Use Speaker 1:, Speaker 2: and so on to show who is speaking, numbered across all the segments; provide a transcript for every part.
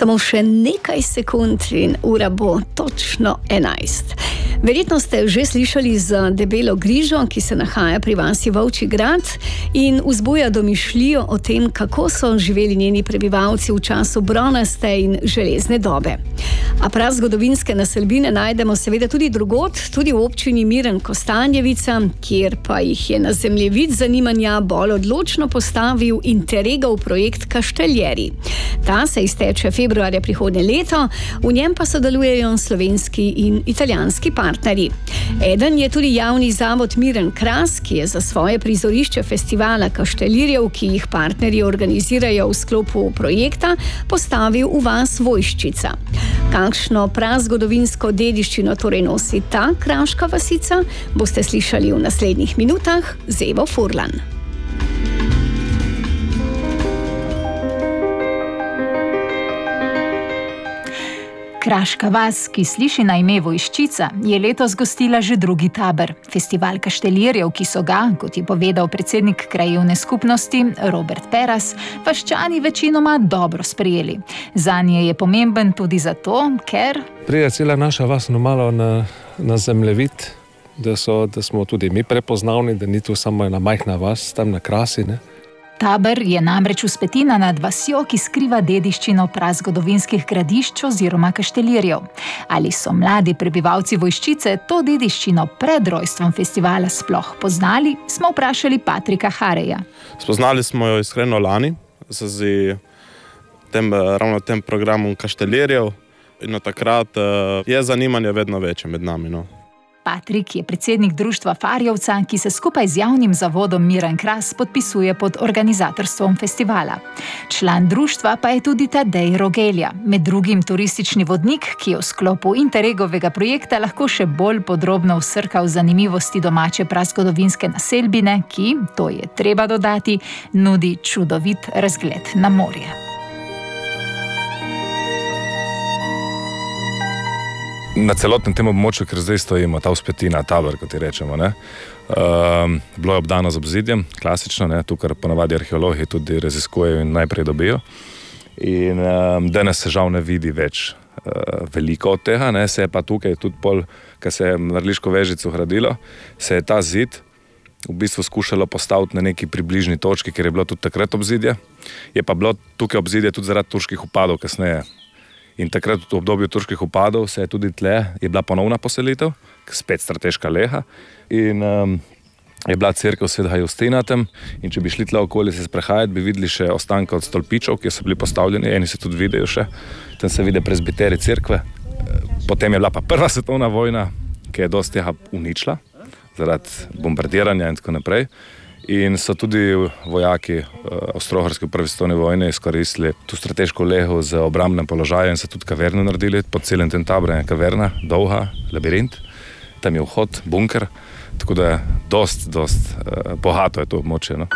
Speaker 1: Samo še nekaj sekund in ura bo točno 11. Verjetno ste že slišali za debelo grižo, ki se nahaja pri vasi Volčji Grad in vzbuja domišljijo o tem, kako so živeli njeni prebivalci v času bronaste in železne dobe. A prazgodovinske naselbine najdemo seveda tudi drugod, tudi v občini Miren Kostanjevica, kjer pa jih je na zemljevid zanimanja bolj odločno postavil Interregov projekt Kašteljeri. Ta se izteče februarja prihodnje leto, v njem pa sodelujejo slovenski in italijanski partnerji. Eden je tudi javni zavod Miren Kras, ki je za svoje prizorišče festivala Kaštelirjev, ki jih partnerji organizirajo v sklopu projekta, postavil v vas Vojščica. Kakšno prazgodovinsko dediščino torej nosi ta kraška vasica, boste slišali v naslednjih minutah z Evo Furlan.
Speaker 2: Kraška vas, ki sliši na ime Vojščica, je letos gostila že drugi tabor. Festival Kaštelirjev, ki so ga, kot je povedal predsednik krajevne skupnosti Robert Peras, vaščani večinoma dobro sprejeli. Zanje je pomemben tudi zato, ker
Speaker 3: prije cela naša vas malo na zemljevid, da smo tudi mi prepoznavni, da ni tu samo ena majhna vas, tam na Krasi, ne?
Speaker 2: Tabor je namreč vzpetina nad vasjo, ki skriva dediščino prazgodovinskih gradišč oziroma kaštelirjev. Ali so mladi prebivalci Vojščice to dediščino pred rojstvom festivala sploh poznali, smo vprašali Patrika Hareja.
Speaker 4: Spoznali smo jo iskreno lani, ravno tem programom kaštelirjev, in od takrat je zanimanje vedno večje med nami, no.
Speaker 2: Patrik je predsednik društva Farjevca, ki se skupaj z javnim zavodom Miren Kras podpisuje pod organizatorstvom festivala. Član društva pa je tudi Tadej Rogelja, med drugim turistični vodnik, ki je v sklopu Interregovega projekta lahko še bolj podrobno vsrkal zanimivosti domače prazgodovinske naselbine, ki, to je treba dodati, nudi čudovit razgled na morje.
Speaker 5: Na celotnem tem območju, ker zdaj stojimo, ta vzpetina, tabor, kot je rečemo, ne? Bilo je obdano z obzidjem, klasično, ne? Tu, kar ponavadi arheologi tudi raziskujejo in najprej dobijo. In danes se žal ne vidi več veliko od tega, ne? Se je pa tukaj tudi pol, ko se je Mrliško Vežico gradilo, se je ta zid v bistvu skušalo postaviti na neki približni točki, ker je bilo tudi takrat obzidje. Je pa bilo tukaj obzidje tudi zaradi turških upadov kasneje. In takrat v obdobju turških upadov se je tudi je bila ponovna poselitev, spet strateška leha, in je bila cerkev Svetega Justina tam, in če bi šli tle okoli se sprehajati, bi videli še ostanke od stolpičev, ki so bili postavljeni, eni se tudi vidijo še, tam se vide prezbiteri cerkve. Potem je bila pa prva svetovna vojna, ki je dosti tega uničila, zaradi bombardiranja in tako naprej. In so tudi vojaki Avstro-Ogrske v prvi svetovni vojni izkoristili tu strateško leho z obrambnem položajem in so tudi kaverno naredili. Pod celim tem taborom je kaverna, dolga, labirint, tam je vhod, bunker, tako da je dost bogato je to območje, no.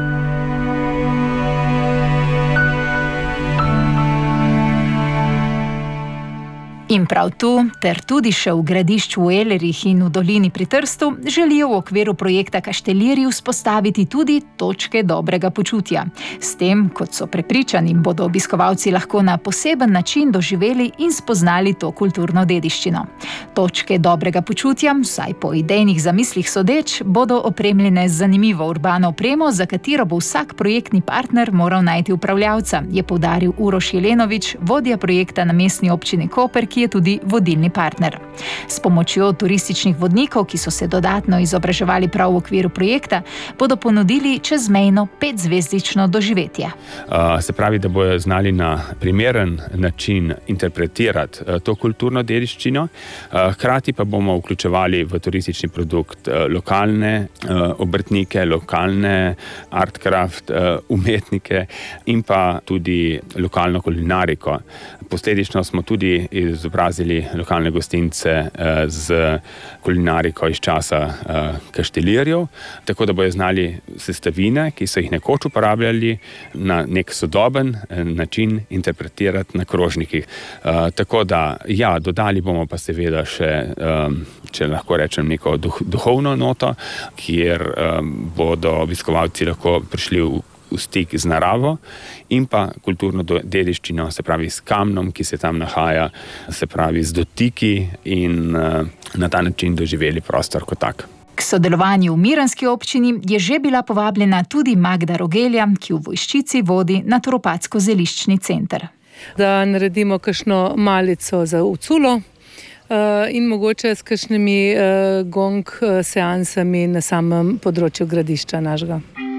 Speaker 2: In prav tu, ter tudi še v gradišču v Elerih in v dolini pri Trstu, želijo v okviru projekta Kaštelirji vzpostaviti tudi točke dobrega počutja. S tem, kot so prepričani, bodo obiskovalci lahko na poseben način doživeli in spoznali to kulturno dediščino. Točke dobrega počutja, vsaj po idejnih zamislih sodeč, bodo opremljene z zanimivo urbano opremo, za katero bo vsak projektni partner moral najti upravljavca, je poudaril Uroš Jelenovič, vodja projekta na mestni občini Koper, ki je tudi vodilni partner. S pomočjo turističnih vodnikov, ki so se dodatno izobraževali prav v okviru projekta, bodo ponudili čezmejno 5-zvezdično doživetje.
Speaker 6: Se pravi, da bodo znali na primeren način interpretirati to kulturno dediščino, hkrati pa bomo vključevali v turistični produkt lokalne obrtnike, lokalne artcraft umetnike in pa tudi lokalno kulinariko. Posledično smo tudi izobrazili lokalne gostince z kulinariko iz časa Kaštelirjev, tako da bodo znali sestavine, ki so jih nekoč uporabljali, na nek sodoben način interpretirati na krožnikih. Tako da, ja, dodali bomo pa seveda še, če lahko rečem, neko duhovno noto, kjer bodo obiskovalci lahko prišli v stik z naravo in pa kulturno dediščino, se pravi s kamnom, ki se tam nahaja, se pravi z dotiki in na ta način doživeli prostor kot tak.
Speaker 2: K sodelovanju v Miranski občini je že bila povabljena tudi Magda Rogelja, ki v Vojščici vodi naturopatsko-zeliščni center.
Speaker 7: Da naredimo kakšno malico za v culo in mogoče s kakšnimi gong seansami na samem področju Gradišča našega.